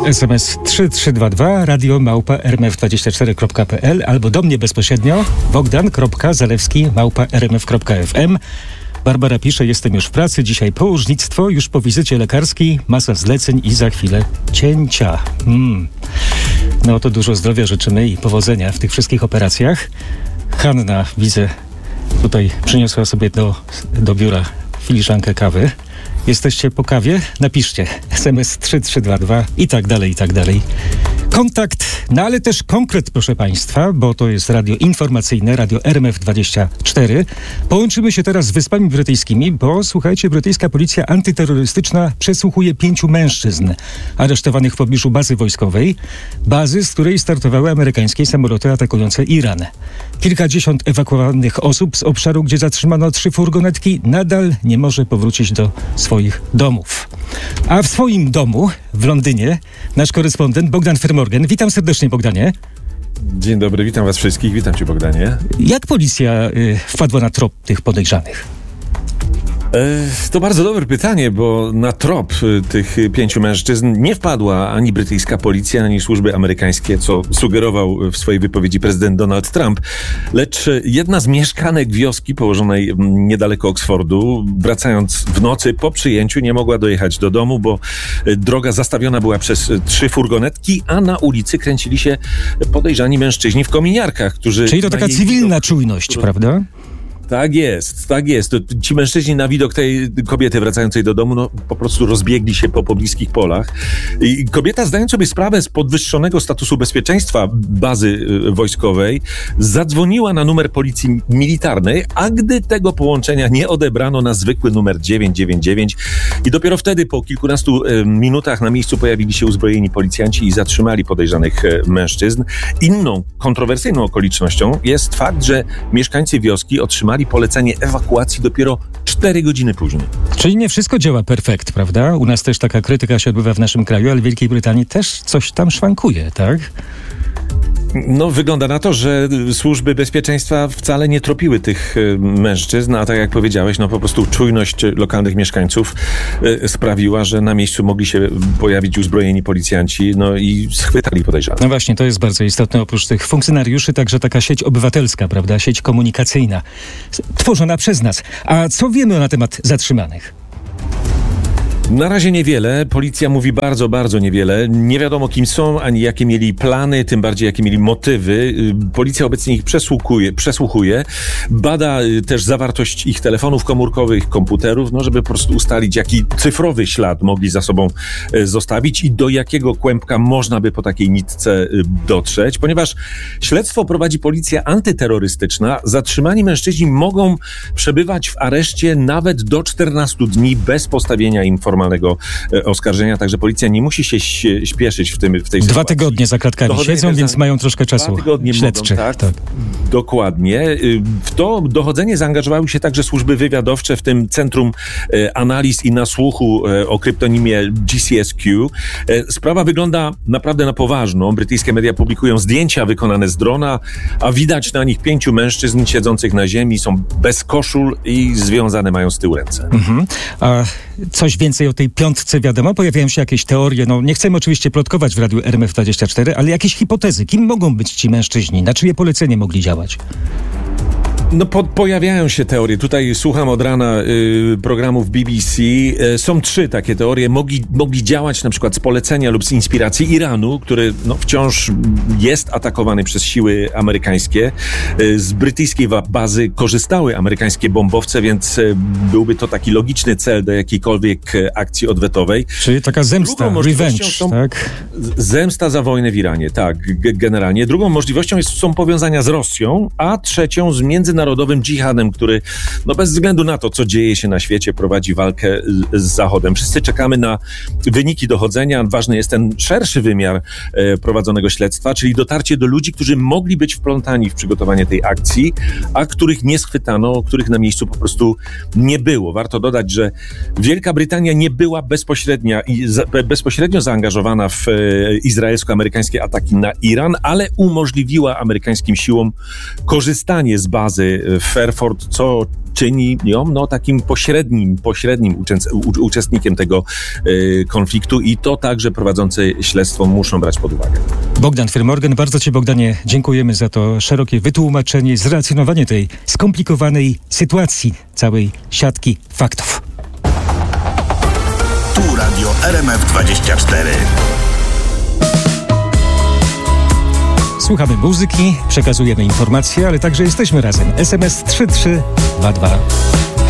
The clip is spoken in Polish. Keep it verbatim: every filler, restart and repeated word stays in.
S M S trzy trzy dwa dwa, radio małpa r m f dwadzieścia cztery kropka p l albo do mnie bezpośrednio bogdan kropka zalewski małpa r m f kropka f m. Barbara pisze, jestem już w pracy, dzisiaj położnictwo, już po wizycie lekarskiej, masa zleceń i za chwilę cięcia. Mm. No to dużo zdrowia życzymy i powodzenia w tych wszystkich operacjach. Hanna, widzę, tutaj przyniosła sobie do, do biura filiżankę kawy. Jesteście po kawie? Napiszcie S M S trzy trzy dwa dwa i tak dalej, i tak dalej. Kontakt, no ale też konkret, proszę Państwa, bo to jest radio informacyjne, radio R M F dwadzieścia cztery. Połączymy się teraz z Wyspami Brytyjskimi, bo słuchajcie, brytyjska policja antyterrorystyczna przesłuchuje pięciu mężczyzn aresztowanych w pobliżu bazy wojskowej, bazy, z której startowały amerykańskie samoloty atakujące Iran. Kilkadziesiąt ewakuowanych osób z obszaru, gdzie zatrzymano trzy furgonetki, nadal nie może powrócić do swoich domów. A w swoim domu w Londynie nasz korespondent Bogdan Fermorgan. Witam serdecznie, Bogdanie. Dzień dobry, witam was wszystkich, witam cię, Bogdanie. Jak policja y, wpadła na trop tych podejrzanych? To bardzo dobre pytanie, bo na trop tych pięciu mężczyzn nie wpadła ani brytyjska policja, ani służby amerykańskie, co sugerował w swojej wypowiedzi prezydent Donald Trump, lecz jedna z mieszkanek wioski położonej niedaleko Oksfordu, wracając w nocy po przyjęciu, nie mogła dojechać do domu, bo droga zastawiona była przez trzy furgonetki, a na ulicy kręcili się podejrzani mężczyźni w kominiarkach, którzy... Czyli to taka cywilna widok, czujność, którą... prawda? Tak jest, tak jest. Ci mężczyźni na widok tej kobiety wracającej do domu, no po prostu rozbiegli się po pobliskich polach. I kobieta, zdając sobie sprawę z podwyższonego statusu bezpieczeństwa bazy wojskowej, zadzwoniła na numer policji militarnej, a gdy tego połączenia nie odebrano, na zwykły numer dziewięć dziewięć dziewięć i dopiero wtedy po kilkunastu minutach na miejscu pojawili się uzbrojeni policjanci i zatrzymali podejrzanych mężczyzn. Inną kontrowersyjną okolicznością jest fakt, że mieszkańcy wioski otrzymali polecenie ewakuacji dopiero cztery godziny później. Czyli nie wszystko działa perfekt, prawda? U nas też taka krytyka się odbywa w naszym kraju, ale w Wielkiej Brytanii też coś tam szwankuje, tak? No, wygląda na to, że służby bezpieczeństwa wcale nie tropiły tych mężczyzn, a tak jak powiedziałeś, no po prostu czujność lokalnych mieszkańców sprawiła, że na miejscu mogli się pojawić uzbrojeni policjanci, no i schwytali podejrzanych. No właśnie, to jest bardzo istotne. Oprócz tych funkcjonariuszy także taka sieć obywatelska, prawda? Sieć komunikacyjna, tworzona przez nas. A co wiemy na temat zatrzymanych? Na razie niewiele. Policja mówi bardzo, bardzo niewiele. Nie wiadomo, kim są, ani jakie mieli plany, tym bardziej jakie mieli motywy. Policja obecnie ich przesłuchuje, przesłuchuje. Bada też zawartość ich telefonów komórkowych, komputerów, no żeby po prostu ustalić, jaki cyfrowy ślad mogli za sobą zostawić i do jakiego kłębka można by po takiej nitce dotrzeć. Ponieważ śledztwo prowadzi policja antyterrorystyczna, zatrzymani mężczyźni mogą przebywać w areszcie nawet do czternastu dni bez postawienia informacji oskarżenia, także policja nie musi się śpieszyć w, tym, w tej sytuacji. Dwa tygodnie za klatkami Dochodzenie siedzą, więc za... mają troszkę czasu śledczych. Mogą, tak, tak. Dokładnie. W to dochodzenie zaangażowały się także służby wywiadowcze, w tym Centrum Analiz i Nasłuchu o kryptonimie G C S Q. Sprawa wygląda naprawdę na poważną. Brytyjskie media publikują zdjęcia wykonane z drona, a widać na nich pięciu mężczyzn siedzących na ziemi, są bez koszul i związane mają z tyłu ręce. Mhm. A coś więcej o tej piątce wiadomo? Pojawiają się jakieś teorie, no nie chcemy oczywiście plotkować w radiu R M F dwadzieścia cztery, ale jakieś hipotezy. Kim mogą być ci mężczyźni? Na czyje polecenie mogli działać? No po, pojawiają się teorie. Tutaj słucham od rana y, programów B B C. Y, są trzy takie teorie. Mogli, mogli działać na przykład z polecenia lub z inspiracji Iranu, który no, wciąż jest atakowany przez siły amerykańskie. Y, z brytyjskiej bazy korzystały amerykańskie bombowce, więc y, byłby to taki logiczny cel do jakiejkolwiek y, akcji odwetowej. Czyli taka zemsta, revenge, tak? Zemsta za wojnę w Iranie, tak, g- generalnie. Drugą możliwością jest, są powiązania z Rosją, a trzecią z międzynarodowym narodowym dżihadem, który no bez względu na to, co dzieje się na świecie, prowadzi walkę z Zachodem. Wszyscy czekamy na wyniki dochodzenia. Ważny jest ten szerszy wymiar e, prowadzonego śledztwa, czyli dotarcie do ludzi, którzy mogli być wplątani w przygotowanie tej akcji, a których nie schwytano, których na miejscu po prostu nie było. Warto dodać, że Wielka Brytania nie była bezpośrednia, bezpośrednio zaangażowana w e, izraelsko-amerykańskie ataki na Iran, ale umożliwiła amerykańskim siłom korzystanie z bazy Ewy Fairford, co czyni ją no, takim pośrednim, pośrednim uczęs- u- uczestnikiem tego y, konfliktu i to także prowadzący śledztwo muszą brać pod uwagę. Bogdan Frymorgan, bardzo Ci, Bogdanie, dziękujemy za to szerokie wytłumaczenie, zrelacjonowanie tej skomplikowanej sytuacji, całej siatki faktów. Tu Radio R M F dwadzieścia cztery. Słuchamy muzyki, przekazujemy informacje, ale także jesteśmy razem. S M S trzy trzy dwa dwa.